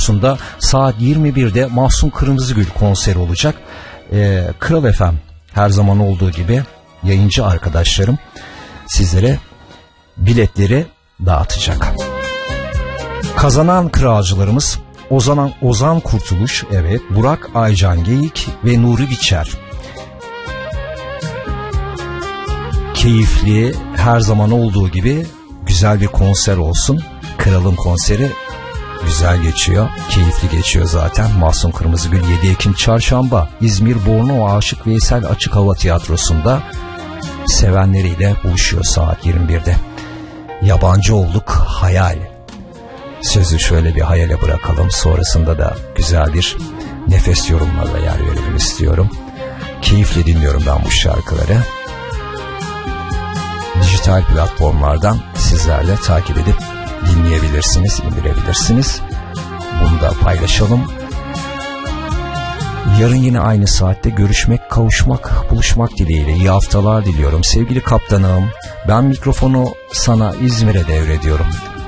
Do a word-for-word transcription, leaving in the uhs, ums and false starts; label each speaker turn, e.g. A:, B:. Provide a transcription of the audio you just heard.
A: Tiyatrosu'nda saat yirmi birde Mahsun Kırmızıgül konseri olacak. Ee, Kral F M her zaman olduğu gibi yayıncı arkadaşlarım sizlere biletleri dağıtacak. Kazanan kıracılarımız Ozan, Ozan Kurtuluş, evet, Burak Aycan Geyik ve Nuri Biçer. Keyifli, her zaman olduğu gibi güzel bir konser olsun. Kral'ın konseri güzel geçiyor, keyifli geçiyor zaten. Mahsun Kırmızıgül yedi Ekim Çarşamba İzmir Bornova Aşık Veysel Açık Hava Tiyatrosu'nda sevenleriyle buluşuyor saat yirmi birde. Yabancı olduk, hayal. Sözü şöyle bir hayale bırakalım. Sonrasında da güzel bir nefes yorumlarla yer verelim istiyorum. Keyifle dinliyorum ben bu şarkıları. Dijital platformlardan sizler de takip edip dinleyebilirsiniz, indirebilirsiniz. Bunu da paylaşalım. Yarın yine aynı saatte görüşmek, kavuşmak, buluşmak dileğiyle iyi haftalar diliyorum. Sevgili kaptanım, ben mikrofonu sana İzmir'e devrediyorum.